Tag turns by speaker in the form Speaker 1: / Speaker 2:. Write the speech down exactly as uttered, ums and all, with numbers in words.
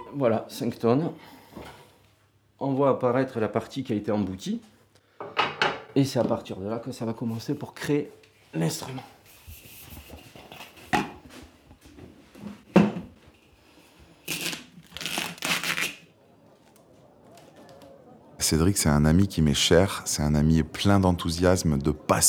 Speaker 1: Voilà, cinq tonnes. On voit apparaître la partie qui a été emboutie. Et c'est à partir de là que ça va commencer pour créer l'instrument.
Speaker 2: Cédric, c'est un ami qui m'est cher, c'est un ami plein d'enthousiasme, de passion.